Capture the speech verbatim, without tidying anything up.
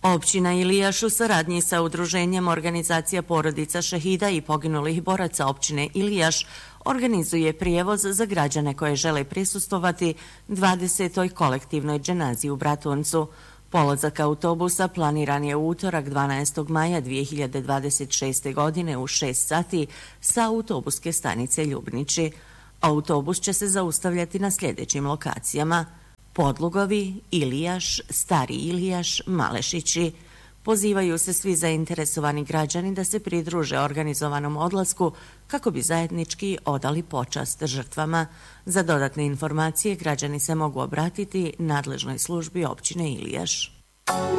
Općina Ilijaš u saradnji sa udruženjem Organizacija porodica šehida i poginulih boraca općine Ilijaš organizuje prijevoz za građane koje žele prisustvovati dvadesetoj kolektivnoj dženazi u Bratuncu. Polazak autobusa planiran je u utorak dvanaestog maja dvije hiljade dvadeset šeste. godine u šest sati sa autobuske stanice Ljubnići. Autobus će se zaustavljati na sljedećim lokacijama: Podlugovi, Ilijaš, Stari Ilijaš, Malešići. Pozivaju se svi zainteresovani građani da se pridruže organizovanom odlasku kako bi zajednički odali počast žrtvama. Za dodatne informacije građani se mogu obratiti nadležnoj službi općine Ilijaš.